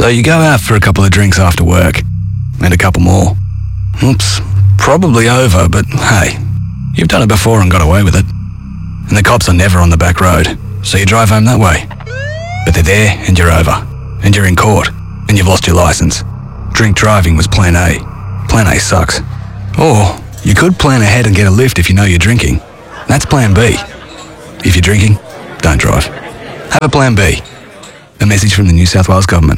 So you go out for a couple of drinks after work, and a couple more. Oops, probably over, but hey, you've done it before and got away with it. And the cops are never on the back road, so you drive home that way. But they're there and you're over, and you're in court, and you've lost your licence. Drink driving was plan A. Plan A sucks. Or you could plan ahead and get a lift if you know you're drinking. That's plan B. If you're drinking, don't drive. Have a plan B. A message from the New South Wales Government.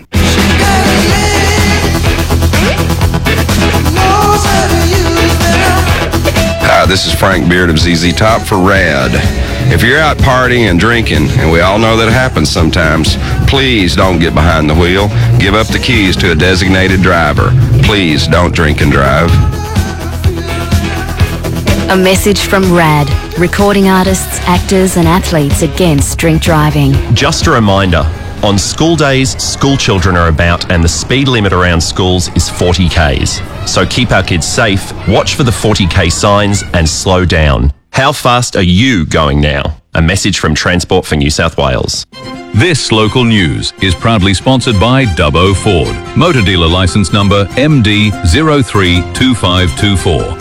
Hi, this is Frank Beard of ZZ Top for RAD. If you're out partying and drinking, and we all know that happens sometimes, please don't get behind the wheel. Give up the keys to a designated driver. Please don't drink and drive. A message from RAD, recording artists, actors and athletes against drink driving. Just a reminder, on school days, school children are about and the speed limit around schools is 40 Ks. So keep our kids safe, watch for the 40 K signs and slow down. How fast are you going now? A message from Transport for New South Wales. This local news is proudly sponsored by Dubbo Ford, motor dealer licence number MD032524.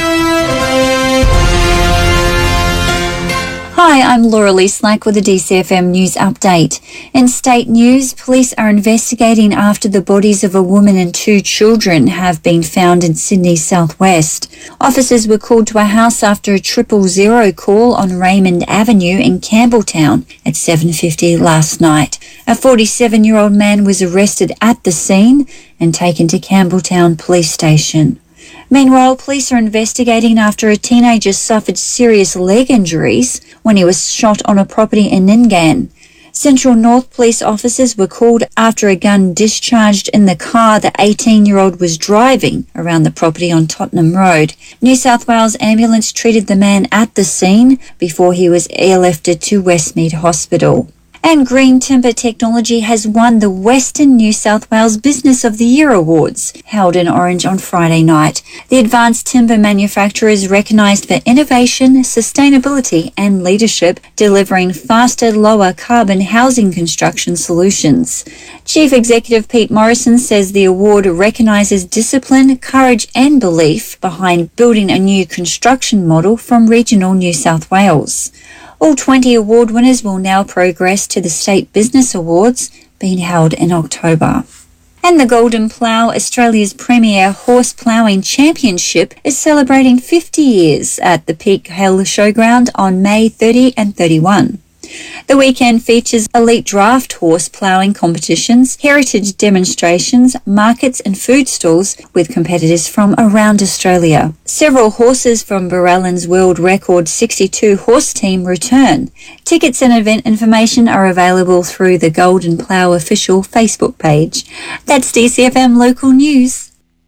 Hi, I'm Laura Lee Slack with the DCFM News Update. In state news, police are investigating after the bodies of a woman and 2 children have been found in Sydney's southwest. Officers were called to a house after a 000 call on Raymond Avenue in Campbelltown at 7:50 last night. A 47-year-old man was arrested at the scene and taken to Campbelltown Police Station. Meanwhile, police are investigating after a teenager suffered serious leg injuries when he was shot on a property in Ningan. Central North police officers were called after a gun discharged in the car the 18-year-old was driving around the property on Tottenham Road. New South Wales ambulance treated the man at the scene before he was airlifted to Westmead Hospital. And Green Timber Technology has won the Western New South Wales Business of the Year Awards, held in Orange on Friday night. The advanced timber manufacturer is recognised for innovation, sustainability and leadership, delivering faster, lower carbon housing construction solutions. Chief Executive Pete Morrison says the award recognises discipline, courage and belief behind building a new construction model from regional New South Wales. All 20 award winners will now progress to the State Business Awards, being held in October. And the Golden Plough, Australia's premier horse ploughing championship, is celebrating 50 years at the Peak Hill Showground on May 30 and 31. The weekend features elite draft horse ploughing competitions, heritage demonstrations, markets and food stalls with competitors from around Australia. Several horses from Barellan's world record 62 horse team return. Tickets and event information are available through the Golden Plough official Facebook page. That's DCFM Local News.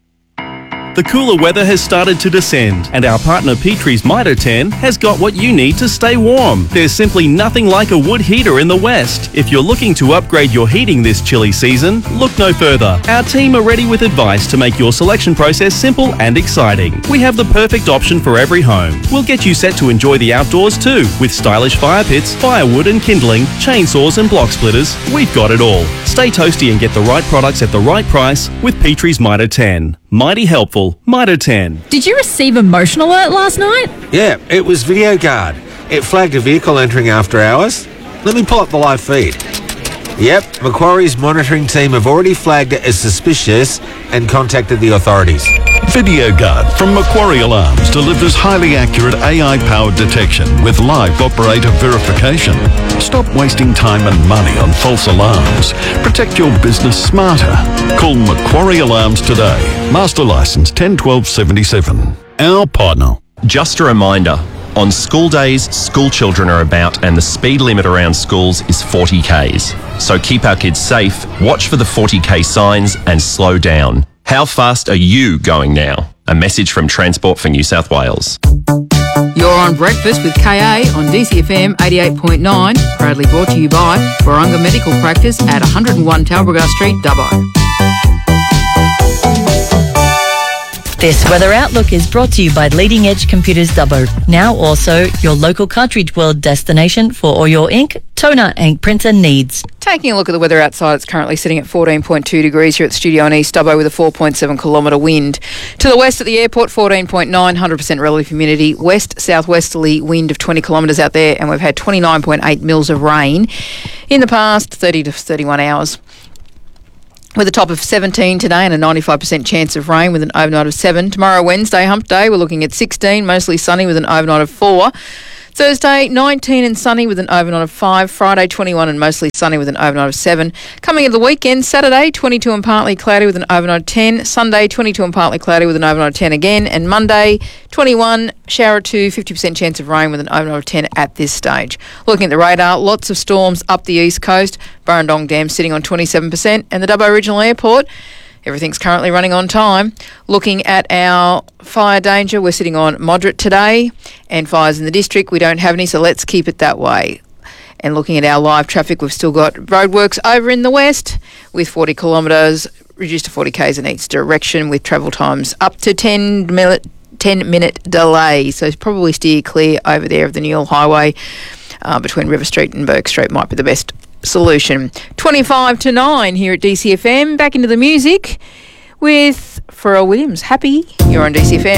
The cooler weather has started to descend, and our partner Petrie's Mitre 10 has got what you need to stay warm. There's simply nothing like a wood heater in the West. If you're looking to upgrade your heating this chilly season, look no further. Our team are ready with advice to make your selection process simple and exciting. We have the perfect option for every home. We'll get you set to enjoy the outdoors too, with stylish fire pits, firewood and kindling, chainsaws and block splitters. We've got it all. Stay toasty and get the right products at the right price with Petrie's Mitre 10. Mighty helpful. Mitre 10. Did you receive a motion alert last night? Yeah, it was Video Guard. It flagged a vehicle entering after hours. Let me pull up the live feed. Yep, Macquarie's monitoring team have already flagged it as suspicious and contacted the authorities. Video Guard from Macquarie Alarms delivers highly accurate AI-powered detection with live operator verification. Stop wasting time and money on false alarms. Protect your business smarter. Call Macquarie Alarms today. Master Licence 101277. Our partner. Just a reminder, on school days, school children are about and the speed limit around schools is 40 Ks. So keep our kids safe, watch for the 40 K signs and slow down. How fast are you going now? A message from Transport for New South Wales. You're on Breakfast with KA on DCFM 88.9, proudly brought to you by Warunga Medical Practice at 101 Talbragar Street, Dubbo. This Weather Outlook is brought to you by Leading Edge Computers Dubbo. Now also your local Cartridge World destination for all your ink, toner and printer needs. Taking a look at the weather outside, it's currently sitting at 14.2 degrees here at the studio in East Dubbo with a 4.7 kilometre wind. To the west at the airport, 14.9, 100% relative humidity. West-southwesterly wind of 20 kilometres out there, and we've had 29.8 mils of rain in the past 30 to 31 hours. With a top of 17 today and a 95% chance of rain with an overnight of 7. Tomorrow, Wednesday, hump day, we're looking at 16, mostly sunny with an overnight of 4. Thursday, 19 and sunny with an overnight of 5. Friday, 21 and mostly sunny with an overnight of 7. Coming into the weekend, Saturday, 22 and partly cloudy with an overnight of 10. Sunday, 22 and partly cloudy with an overnight of 10 again. And Monday, 21, shower 2, 50% chance of rain with an overnight of 10 at this stage. Looking at the radar, lots of storms up the east coast. Burrendong Dam sitting on 27%. And the Dubbo Regional Airport, everything's currently running on time. Looking at our fire danger, we're sitting on moderate today, and fires in the district, we don't have any, so let's keep it that way. And looking at our live traffic, we've still got roadworks over in the west with 40 kilometres, reduced to 40 k's in each direction with travel times up to 10-minute delay. So probably steer clear over there of the Newell Highway between River Street and Burke Street might be the best solution. 25 to 9 here at DCFM. Back into the music with Pharrell Williams. Happy. You're on DCFM.